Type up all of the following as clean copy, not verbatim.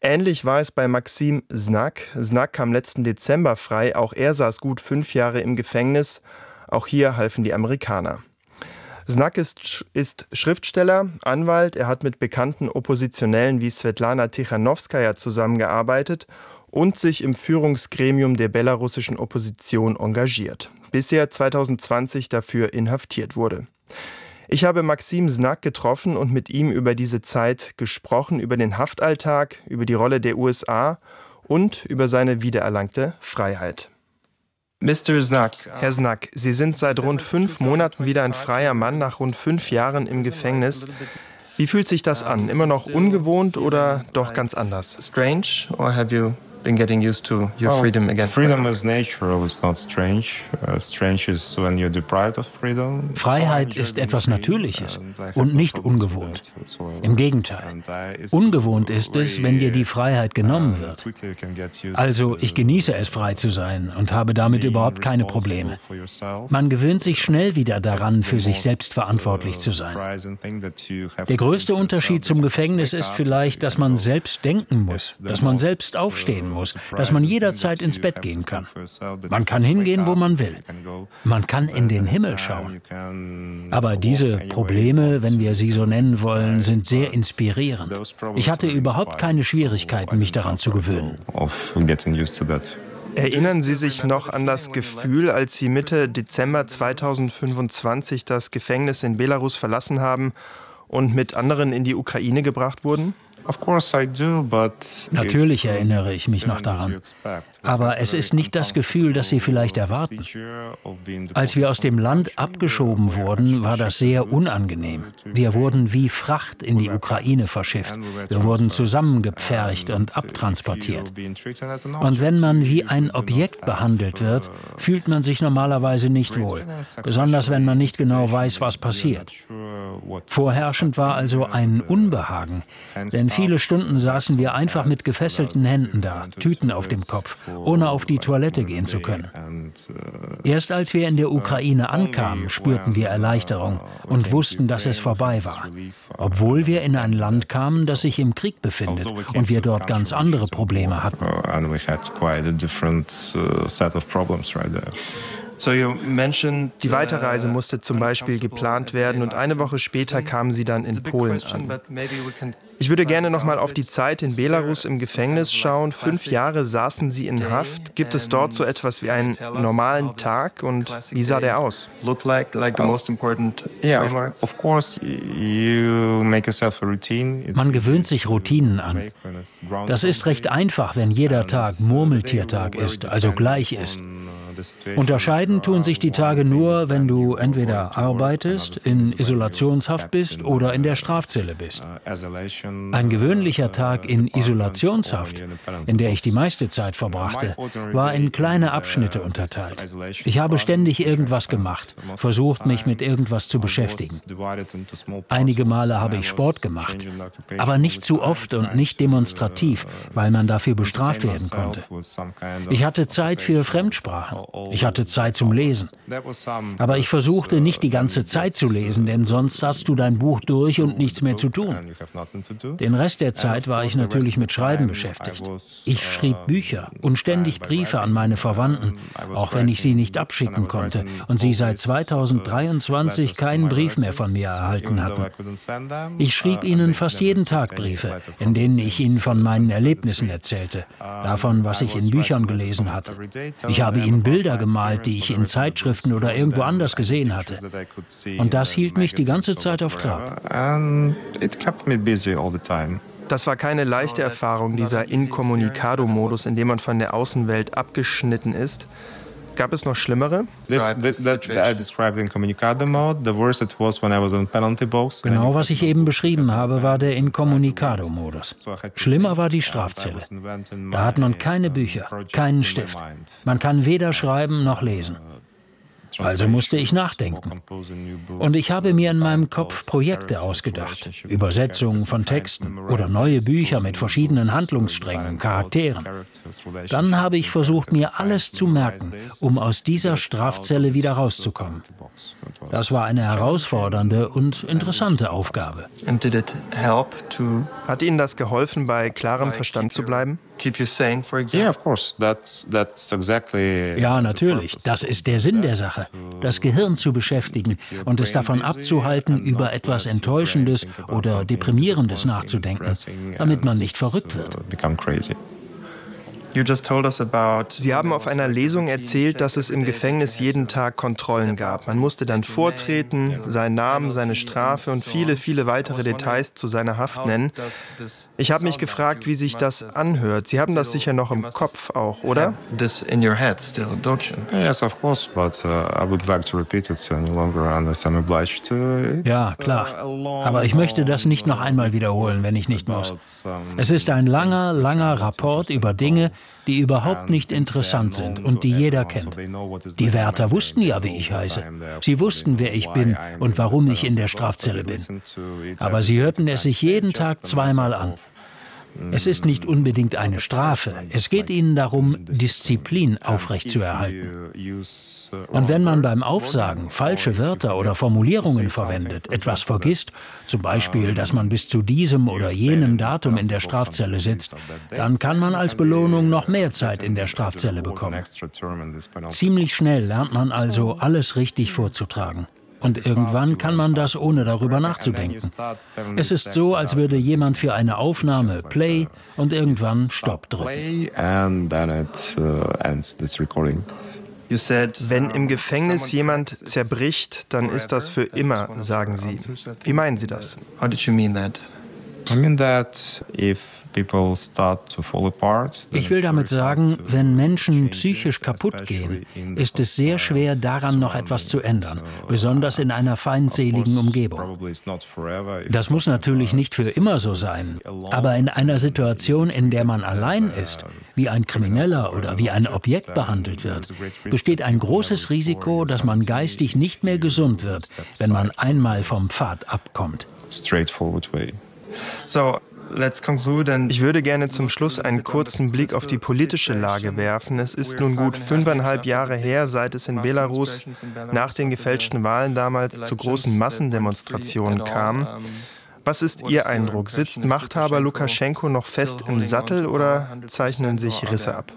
Ähnlich war es bei Maxim Znak. Znak kam letzten Dezember frei. Auch er saß gut 5 Jahre im Gefängnis. Auch hier halfen die Amerikaner. Znak ist Schriftsteller, Anwalt. Er hat mit bekannten Oppositionellen wie Svetlana Tichanowskaja zusammengearbeitet und sich im Führungsgremium der belarussischen Opposition engagiert, bis er 2020 dafür inhaftiert wurde. Ich habe Maxim Znak getroffen und mit ihm über diese Zeit gesprochen, über den Haftalltag, über die Rolle der USA und über seine wiedererlangte Freiheit. Mr. Znak. Herr Znak, Sie sind seit rund 5 Monaten wieder ein freier Mann nach rund 5 Jahren im Gefängnis. Wie fühlt sich das an? Immer noch ungewohnt oder doch ganz anders? Strange, or have you been getting used to your freedom again? Freedom is natural, it's not strange. Strange is when you're deprived of freedom. Freiheit ist etwas Natürliches und nicht ungewohnt. Im Gegenteil. Ungewohnt ist es, wenn dir die Freiheit genommen wird. Also ich genieße es, frei zu sein und habe damit überhaupt keine Probleme. Man gewöhnt sich schnell wieder daran, für sich selbst verantwortlich zu sein. Der größte Unterschied zum Gefängnis ist vielleicht, dass man selbst denken muss, dass man selbst aufstehen muss, dass man jederzeit ins Bett gehen kann. Man kann hingehen, wo man will. Man kann in den Himmel schauen. Aber diese Probleme, wenn wir sie so nennen wollen, sind sehr inspirierend. Ich hatte überhaupt keine Schwierigkeiten, mich daran zu gewöhnen. Erinnern Sie sich noch an das Gefühl, als Sie Mitte Dezember 2025 das Gefängnis in Belarus verlassen haben und mit anderen in die Ukraine gebracht wurden? Natürlich erinnere ich mich noch daran. Aber es ist nicht das Gefühl, das Sie vielleicht erwarten. Als wir aus dem Land abgeschoben wurden, war das sehr unangenehm. Wir wurden wie Fracht in die Ukraine verschifft. Wir wurden zusammengepfercht und abtransportiert. Und wenn man wie ein Objekt behandelt wird, fühlt man sich normalerweise nicht wohl. Besonders wenn man nicht genau weiß, was passiert. Vorherrschend war also ein Unbehagen, denn viele Stunden saßen wir einfach mit gefesselten Händen da, Tüten auf dem Kopf, ohne auf die Toilette gehen zu können. Erst als wir in der Ukraine ankamen, spürten wir Erleichterung und wussten, dass es vorbei war. Obwohl wir in ein Land kamen, das sich im Krieg befindet und wir dort ganz andere Probleme hatten. Die Weiterreise musste zum Beispiel geplant werden und eine Woche später kamen Sie dann in Polen an. Ich würde gerne noch mal auf die Zeit in Belarus im Gefängnis schauen. 5 Jahre saßen Sie in Haft. Gibt es dort so etwas wie einen normalen Tag und wie sah der aus? Man gewöhnt sich Routinen an. Das ist recht einfach, wenn jeder Tag Murmeltiertag ist, also gleich ist. Unterscheiden tun sich die Tage nur, wenn du entweder arbeitest, in Isolationshaft bist oder in der Strafzelle bist. Ein gewöhnlicher Tag in Isolationshaft, in der ich die meiste Zeit verbrachte, war in kleine Abschnitte unterteilt. Ich habe ständig irgendwas gemacht, versucht, mich mit irgendwas zu beschäftigen. Einige Male habe ich Sport gemacht, aber nicht zu oft und nicht demonstrativ, weil man dafür bestraft werden konnte. Ich hatte Zeit für Fremdsprachen. Ich hatte Zeit zum Lesen. Aber ich versuchte nicht die ganze Zeit zu lesen, denn sonst hast du dein Buch durch und nichts mehr zu tun. Den Rest der Zeit war ich natürlich mit Schreiben beschäftigt. Ich schrieb Bücher und ständig Briefe an meine Verwandten, auch wenn ich sie nicht abschicken konnte und sie seit 2023 keinen Brief mehr von mir erhalten hatten. Ich schrieb ihnen fast jeden Tag Briefe, in denen ich ihnen von meinen Erlebnissen erzählte, davon, was ich in Büchern gelesen hatte. Ich habe ihnen Bilder gemalt, die ich in Zeitschriften oder irgendwo anders gesehen hatte. Und das hielt mich die ganze Zeit auf Trab. Das war keine leichte Erfahrung, dieser Incommunicado-Modus, in dem man von der Außenwelt abgeschnitten ist. Gab es noch schlimmere? Genau, was ich eben beschrieben habe, war der Incommunicado-Modus. Schlimmer war die Strafzelle. Da hat man keine Bücher, keinen Stift. Man kann weder schreiben noch lesen. Also musste ich nachdenken. Und ich habe mir in meinem Kopf Projekte ausgedacht, Übersetzungen von Texten oder neue Bücher mit verschiedenen Handlungssträngen, Charakteren. Dann habe ich versucht, mir alles zu merken, um aus dieser Strafzelle wieder rauszukommen. Das war eine herausfordernde und interessante Aufgabe. Hat Ihnen das geholfen, bei klarem Verstand zu bleiben? Ja, natürlich. Das ist der Sinn der Sache. Das Gehirn zu beschäftigen und es davon abzuhalten, über etwas Enttäuschendes oder Deprimierendes nachzudenken, damit man nicht verrückt wird. Sie haben auf einer Lesung erzählt, dass es im Gefängnis jeden Tag Kontrollen gab. Man musste dann vortreten, seinen Namen, seine Strafe und viele, viele weitere Details zu seiner Haft nennen. Ich habe mich gefragt, wie sich das anhört. Sie haben das sicher noch im Kopf auch, oder? Yes, of course, but I would like to repeat it no longer unless I'm obliged to. Ja, klar. Aber ich möchte das nicht noch einmal wiederholen, wenn ich nicht muss. Es ist ein langer, langer Rapport über Dinge, die überhaupt nicht interessant sind und die jeder kennt. Die Wärter wussten ja, wie ich heiße. Sie wussten, wer ich bin und warum ich in der Strafzelle bin. Aber sie hörten es sich jeden Tag zweimal an. Es ist nicht unbedingt eine Strafe. Es geht ihnen darum, Disziplin aufrechtzuerhalten. Und wenn man beim Aufsagen falsche Wörter oder Formulierungen verwendet, etwas vergisst, zum Beispiel, dass man bis zu diesem oder jenem Datum in der Strafzelle sitzt, dann kann man als Belohnung noch mehr Zeit in der Strafzelle bekommen. Ziemlich schnell lernt man also, alles richtig vorzutragen. Und irgendwann kann man das, ohne darüber nachzudenken. Es ist so, als würde jemand für eine Aufnahme Play und irgendwann Stopp drücken. Wenn im Gefängnis jemand zerbricht, dann ist das für immer, sagen Sie. Wie meinen Sie das? I mean that if people start to fall apart. Ich will damit sagen, wenn Menschen psychisch kaputt gehen, ist es sehr schwer, daran noch etwas zu ändern, besonders in einer feindseligen Umgebung. Das muss natürlich nicht für immer so sein, aber in einer Situation, in der man allein ist, wie ein Krimineller oder wie ein Objekt behandelt wird, besteht ein großes Risiko, dass man geistig nicht mehr gesund wird, wenn man einmal vom Pfad abkommt. Straightforward way. Ich würde gerne zum Schluss einen kurzen Blick auf die politische Lage werfen. Es ist nun gut 5,5 Jahre her, seit es in Belarus nach den gefälschten Wahlen damals zu großen Massendemonstrationen kam. Was ist Ihr Eindruck? Sitzt Machthaber Lukaschenko noch fest im Sattel oder zeichnen sich Risse ab?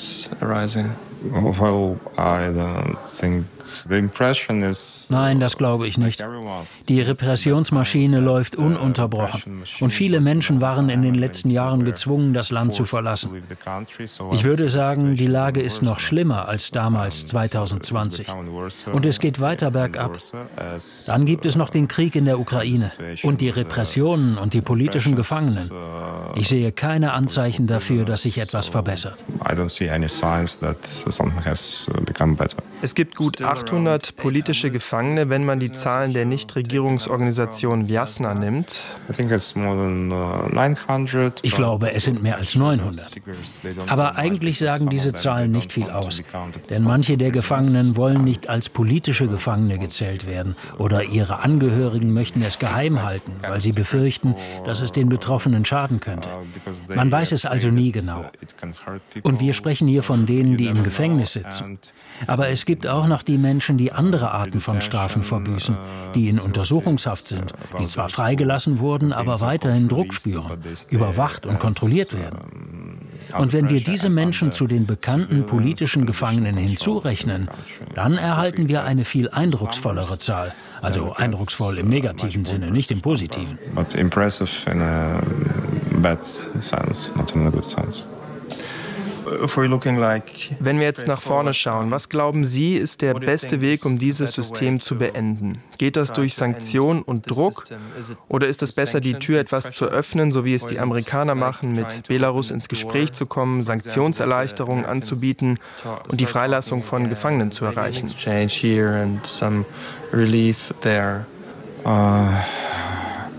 Well, I don't think the impression is. Nein, das glaube ich nicht. Die Repressionsmaschine läuft ununterbrochen und viele Menschen waren in den letzten Jahren gezwungen, das Land zu verlassen. Ich würde sagen, die Lage ist noch schlimmer als damals 2020 und es geht weiter bergab. Dann gibt es noch den Krieg in der Ukraine und die Repressionen und die politischen Gefangenen. Ich sehe keine Anzeichen dafür, dass sich etwas verbessert. I don't see any signs that something has become better. Es gibt gut 800 politische Gefangene, wenn man die Zahlen der Nichtregierungsorganisation Vjasna nimmt. I think it's more than 900. Ich glaube, es sind mehr als 900. Aber eigentlich sagen diese Zahlen nicht viel aus. Denn manche der Gefangenen wollen nicht als politische Gefangene gezählt werden oder ihre Angehörigen möchten es geheim halten, weil sie befürchten, dass es den Betroffenen schaden könnte. Man weiß es also nie genau. Und wir sprechen hier von denen, die im Gefängnis sitzen. Aber es gibt auch noch die Menschen, die andere Arten von Strafen verbüßen, die in Untersuchungshaft sind, die zwar freigelassen wurden, aber weiterhin Druck spüren, überwacht und kontrolliert werden. Und wenn wir diese Menschen zu den bekannten politischen Gefangenen hinzurechnen, dann erhalten wir eine viel eindrucksvollere Zahl. Also eindrucksvoll im negativen Sinne, nicht im positiven. But impressive in a bad sense, not in a good sense. Wenn wir jetzt nach vorne schauen, was glauben Sie, ist der beste Weg, um dieses System zu beenden? Geht das durch Sanktionen und Druck? Oder ist es besser, die Tür etwas zu öffnen, so wie es die Amerikaner machen, mit Belarus ins Gespräch zu kommen, Sanktionserleichterungen anzubieten und die Freilassung von Gefangenen zu erreichen?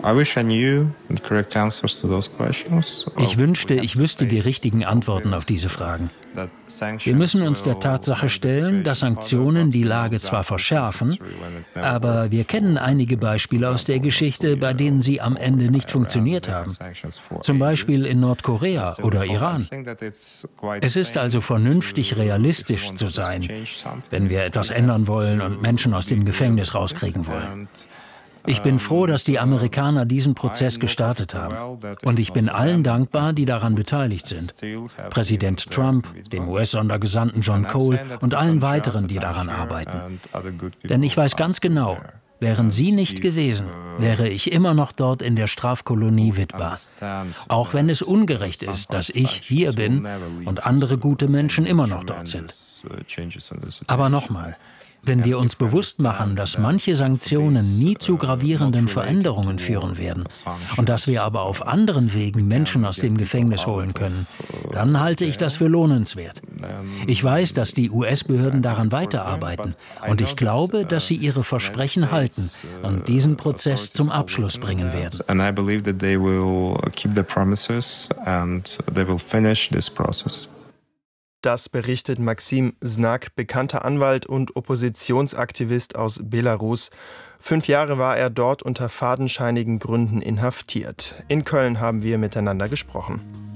Ich wünschte, ich wüsste die richtigen Antworten auf diese Fragen. Wir müssen uns der Tatsache stellen, dass Sanktionen die Lage zwar verschärfen, aber wir kennen einige Beispiele aus der Geschichte, bei denen sie am Ende nicht funktioniert haben. Zum Beispiel in Nordkorea oder Iran. Es ist also vernünftig, realistisch zu sein, wenn wir etwas ändern wollen und Menschen aus dem Gefängnis rauskriegen wollen. Ich bin froh, dass die Amerikaner diesen Prozess gestartet haben. Und ich bin allen dankbar, die daran beteiligt sind. Präsident Trump, dem US-Sondergesandten John Cole und allen weiteren, die daran arbeiten. Denn ich weiß ganz genau, wären sie nicht gewesen, wäre ich immer noch dort in der Strafkolonie Witwa. Auch wenn es ungerecht ist, dass ich hier bin und andere gute Menschen immer noch dort sind. Aber nochmal. Wenn wir uns bewusst machen, dass manche Sanktionen nie zu gravierenden Veränderungen führen werden und dass wir aber auf anderen Wegen Menschen aus dem Gefängnis holen können, dann halte ich das für lohnenswert. Ich weiß, dass die US-Behörden daran weiterarbeiten und ich glaube, dass sie ihre Versprechen halten und diesen Prozess zum Abschluss bringen werden. Das berichtet Maxim Znak, bekannter Anwalt und Oppositionsaktivist aus Belarus. 5 Jahre war er dort unter fadenscheinigen Gründen inhaftiert. In Köln haben wir miteinander gesprochen.